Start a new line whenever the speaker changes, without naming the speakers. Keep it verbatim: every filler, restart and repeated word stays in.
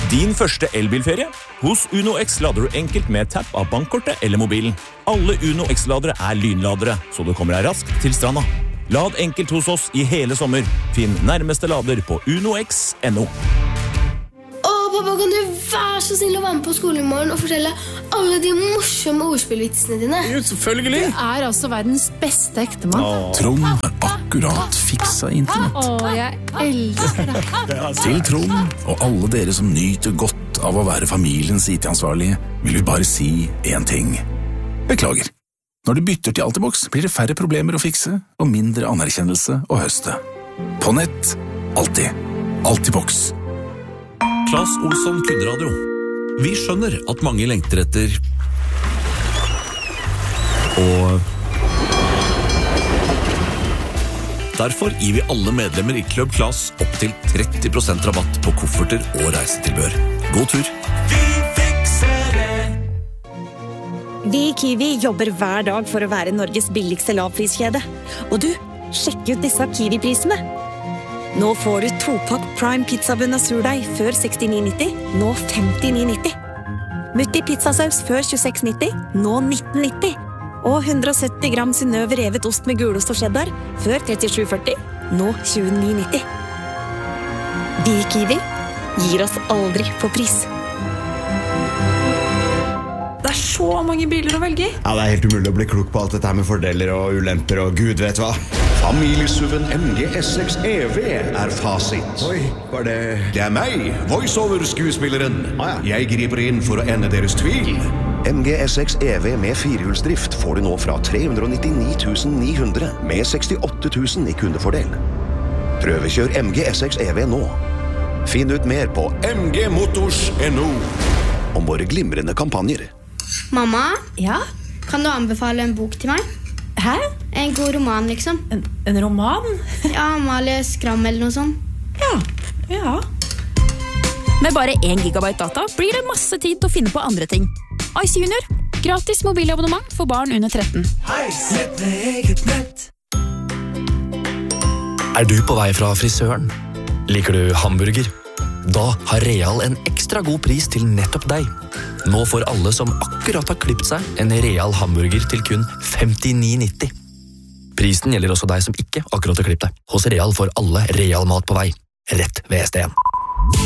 Din første elbilferie? Hos Uno X lader du enkelt med tapp av bankkortet eller mobilen. Alle Uno X-ladere er lynladere, så du kommer deg raskt til stranda. Lad enkelt hos oss i hele sommer. Finn nærmeste lader på uno x punktum no.
Åh, pappa, kan du være så snill å være med på skolen i morgen og fortelle alle de morsomme ordspillvitsene dine?
Jo, selvfølgelig.
Du er altså verdens beste ektemann.
Trond har akkurat fiksa internett.
Åh, jeg elsker deg.
Til Trond og alle dere som nyter godt av å være familiens I T-ansvarlige, vil vi bare si en ting. Beklager. Når du bytter til Altibox, blir det færre problemer å fikse og mindre anerkjennelse å høste. På nett, alltid. Altibox.
Claes Olsson Kundradio. Vi skjønner at mange lengter etter og derfor gir vi alle medlemmer I Club Claes opp til tretti prosent rabatt på kofferter og reisetilbør. God tur!
Vi fikser det!
Vi I Kiwi jobber hver dag for å være Norges billigste lavpriskjede. Og du, sjekk ut disse Kiwi-prisene. Nå får du topakk Prime pizzabunn og surdeig før sekstini nitti, nå femtini nitti. Mutti pizzasaus før tjueseks nitti, nå nitten nitti. Og hundre og sytti gram Synnøve revet ost med gulost og cheddar før trettisju førti, nå tjueni nitti. Vi I Kiwi gir oss aldri på pris.
Det er så mange biler å velge I.
Ja, det er helt umulig å bli klok på alt dette her med fordeler og ulemper og gud vet hva. Familiesuven M G S seks E V er fasit. Oi, var det... Det er meg, voiceover-skuespilleren. Ah, ja. Jeg griper inn for å ende deres tvil. M G S seks E V med firehjulsdrift får du nå fra tre hundre og nittini tusen ni hundre med sekstiåtte tusen I kundefordel. Prøvekjør M G S seks E V nå. Finn ut mer på m g motors punktum no om våre glimrende kampanjer.
Mamma,
Ja?
kan du anbefale en bok til meg?
Hæ?
En god roman, liksom.
En, en roman?
Ja, Amalie Skram eller noe sånt.
Ja, ja.
Med bare én gigabyte data blir det masse tid til å finne på andre ting. Ice Junior. Gratis mobilabonnement for barn under tretten.
Ice, nett med eget nett.
Er du på vei fra frisøren? Liker du hamburger? Da har Real en ekstra god pris til nettopp deg. Nå får alle som akkurat har klippet seg en Real hamburger til kun femtini nitti. Prisen gjelder også deg som ikke akkurat har klippet deg. Hos Real får alle Real mat på vei, rett ved S D en.